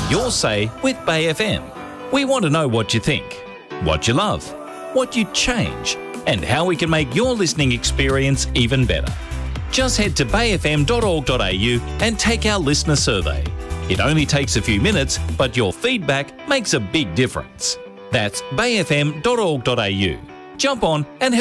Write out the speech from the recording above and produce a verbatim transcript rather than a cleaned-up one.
your say with Bay F M. We want to know what you think, what you love, what you'd change, and how we can make your listening experience even better. Just head to bay f m dot org dot a u and take our listener survey. It only takes a few minutes, but your feedback makes a big difference. That's bay f m dot org dot a u. Jump on and